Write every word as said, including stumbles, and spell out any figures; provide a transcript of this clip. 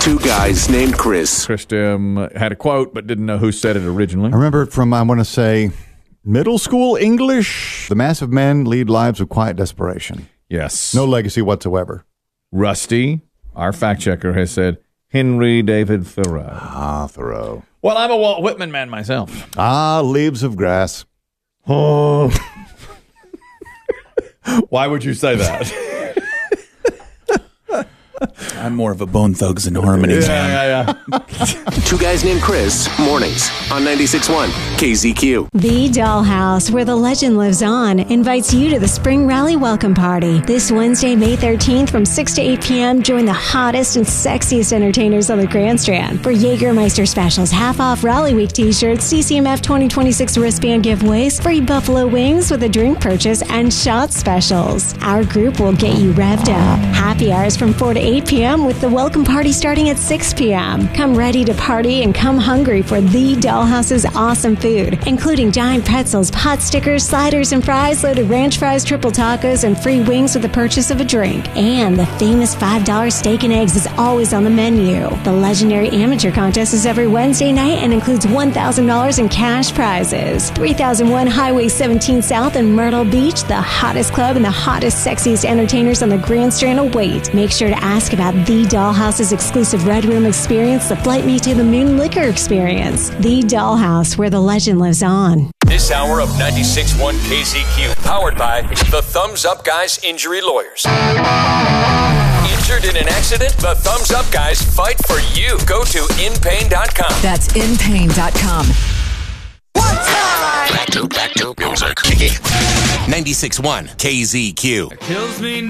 Two guys named Chris. Krista um, had a quote, but didn't know who said it originally. I remember it from, I want to say, middle school English. The massive men lead lives of quiet desperation. Yes. No legacy whatsoever. Rusty, our fact checker, has said Henry David Thoreau. Ah, Thoreau. Well, I'm a Walt Whitman man myself. Ah, leaves of grass. Oh. Why would you say that? I'm more of a Bone Thugs and Harmony yeah, man. yeah, yeah. Two guys named Chris. Mornings on ninety-six point one K Z Q. The Dollhouse, where the legend lives on, invites you to the Spring Rally Welcome Party. This Wednesday, May thirteenth from six to eight p.m., join the hottest and sexiest entertainers on the Grandstand. For Jägermeister specials, half-off Rally Week t-shirts, C C M F twenty twenty-six wristband giveaways, free buffalo wings with a drink purchase, and shot specials. Our group will get you revved up. Happy hours from four to eight p.m. with the welcome party starting at six p.m. Come ready to party and come hungry for the Dollhouse's awesome food, including giant pretzels, pot stickers, sliders and fries, loaded ranch fries, triple tacos, and free wings with the purchase of a drink. And the famous five dollar steak and eggs is always on the menu. The legendary amateur contest is every Wednesday night and includes one thousand dollars in cash prizes. three thousand one Highway seventeen South in Myrtle Beach, the hottest club and the hottest, sexiest entertainers on the Grandstand await. Make sure to ask about The Dollhouse's exclusive Red Room experience, the Flight Me to the Moon liquor experience. The Dollhouse, where the legend lives on. This hour of ninety-six point one K Z Q, powered by the Thumbs Up Guys Injury Lawyers. Injured in an accident? The Thumbs Up Guys fight for you. Go to in pain dot com. That's in pain dot com. What's up? Back to, back to music. ninety-six point one K Z Q. Kills me